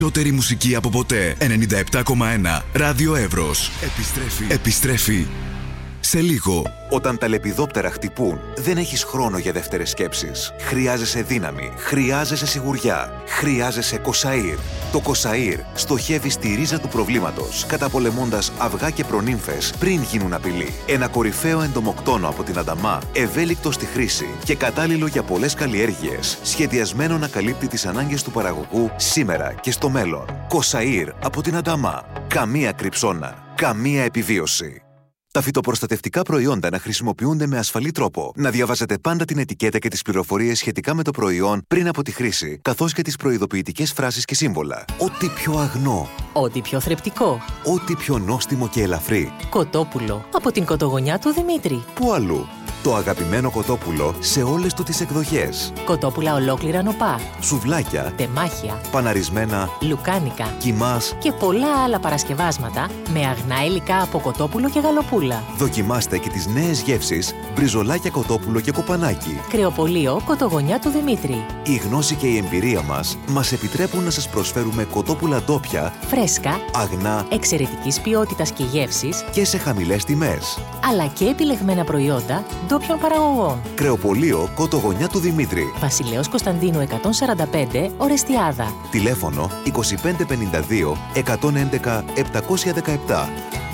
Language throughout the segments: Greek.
Περισσότερη μουσική από ποτέ. 97,1 Ράδιο Εύρος. Επιστρέφει σε λίγο. Όταν τα λεπιδόπτερα χτυπούν, δεν έχεις χρόνο για δεύτερες σκέψεις. Χρειάζεσαι δύναμη, χρειάζεσαι σιγουριά, χρειάζεσαι Κοσαΐρ. Το Κοσαΐρ στοχεύει στη ρίζα του προβλήματος, καταπολεμώντας αυγά και προνύμφες πριν γίνουν απειλή. Ένα κορυφαίο εντομοκτόνο από την Ανταμά, ευέλικτο στη χρήση και κατάλληλο για πολλές καλλιέργειες, σχεδιασμένο να καλύπτει τις ανάγκες του παραγωγού σήμερα και στο μέλλον. Κοσαΐρ από την Ανταμά. Καμία κρυψώνα, καμία επιβίωση. Τα φυτοπροστατευτικά προϊόντα να χρησιμοποιούνται με ασφαλή τρόπο. Να διαβάζετε πάντα την ετικέτα και τις πληροφορίες σχετικά με το προϊόν πριν από τη χρήση, καθώς και τις προειδοποιητικές φράσεις και σύμβολα. Ό,τι πιο αγνό. Ό,τι πιο θρεπτικό. Ό,τι πιο νόστιμο και ελαφρύ. Κοτόπουλο. Από την κοτογονιά του Δημήτρη. Πού αλλού? Το αγαπημένο κοτόπουλο σε όλες του τις εκδοχές. Κοτόπουλα ολόκληρα νοπά. Σουβλάκια. Τεμάχια. Παναρισμένα. Λουκάνικα. Κιμάς. Και πολλά άλλα παρασκευάσματα με αγνά υλικά από κοτόπουλο και γαλοπούλα. Δοκιμάστε και τις νέες γεύσεις μπριζολάκια κοτόπουλο και κοπανάκι. Κρεοπολείο κοτογονιά του Δημήτρη. Η γνώση και η εμπειρία μας επιτρέπουν να σας προσφέρουμε κοτόπουλα ντόπια, φρέσκα, αγνά, εξαιρετικής ποιότητας και γεύσης και σε χαμηλές τιμές. Αλλά και επιλεγμένα προϊόντα ντόπιων παραγωγών. Κρεοπολείο κοτογονιά του Δημήτρη. Βασιλέως Κωνσταντίνου 145, Ορεστιάδα. Τηλέφωνο 2552 111 717.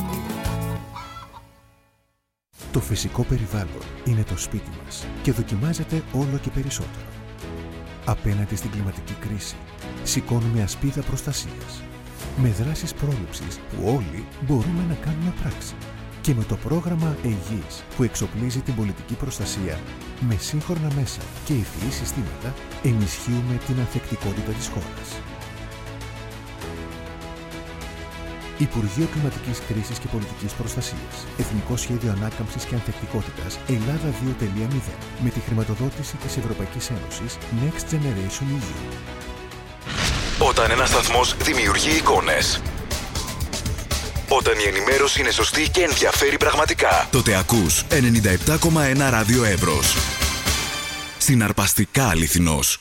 Το φυσικό περιβάλλον είναι το σπίτι μας και δοκιμάζεται όλο και περισσότερο. Απέναντι στην κλιματική κρίση, σηκώνουμε ασπίδα προστασίας. Με δράσεις πρόληψης που όλοι μπορούμε να κάνουμε πράξη. Και με το πρόγραμμα ΕΓΙΙΣ που εξοπλίζει την πολιτική προστασία με σύγχρονα μέσα και ευφυή συστήματα, ενισχύουμε την ανθεκτικότητα της χώρας. Υπουργείο Κλιματικής Κρίσης και Πολιτικής Προστασίας. Εθνικό Σχέδιο Ανάκαμψης και Ανθεκτικότητας Ελλάδα 2.0 με τη χρηματοδότηση της Ευρωπαϊκής Ένωσης Next Generation EU. Όταν ένας σταθμός δημιουργεί εικόνες, όταν η ενημέρωση είναι σωστή και ενδιαφέρει πραγματικά, τότε ακούς 97,1 Ράδιο Εύρος. Συναρπαστικά αληθινός.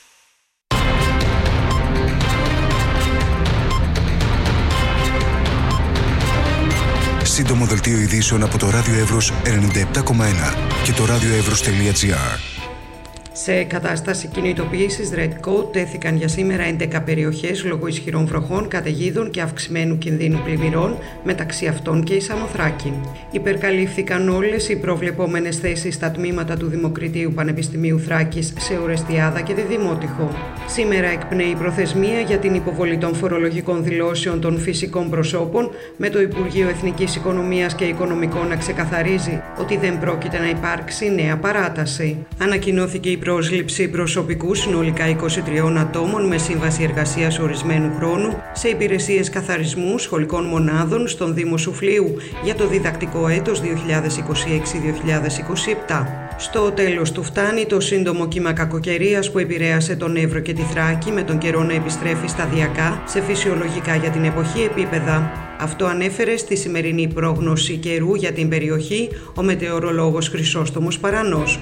Σύντομο δελτίο ειδήσεων από το Ράδιο Εύρος 97,1 και το radioevros.gr. Σε κατάσταση κινητοποίησης Red Code τέθηκαν για σήμερα 11 περιοχές λόγω ισχυρών βροχών, καταιγίδων και αυξημένου κινδύνου πλημμυρών, μεταξύ αυτών και η Σαμοθράκη. Υπερκαλύφθηκαν όλες οι προβλεπόμενες θέσεις στα τμήματα του Δημοκριτείου Πανεπιστημίου Θράκης σε Ορεστιάδα και τη Δημότυχο. Σήμερα εκπνέει η προθεσμία για την υποβολή των φορολογικών δηλώσεων των φυσικών προσώπων, με το Υπουργείο Εθνικής Οικονομίας και Οικονομικών να ξεκαθαρίζει ότι δεν πρόκειται να υπάρξει νέα παράταση. Ανακοινώθηκε η πρόσληψη προσωπικού συνολικά 23 ατόμων με σύμβαση εργασίας ορισμένου χρόνου σε υπηρεσίες καθαρισμού σχολικών μονάδων στον Δήμο Σουφλίου για το διδακτικό έτος 2026-2027. Στο τέλος του φτάνει το σύντομο κύμα κακοκαιρίας που επηρέασε τον Εύρο και τη Θράκη, με τον καιρό να επιστρέφει σταδιακά σε φυσιολογικά για την εποχή επίπεδα. Αυτό ανέφερε στη σημερινή πρόγνωση καιρού για την περιοχή ο μετεωρολόγος Χρυσόστομος Παρανός.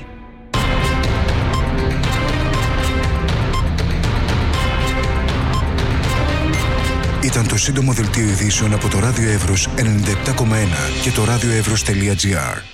Ήταν το σύντομο δελτίο ειδήσεων από το Ράδιο Εύρος 97,1 και το radioevros.gr.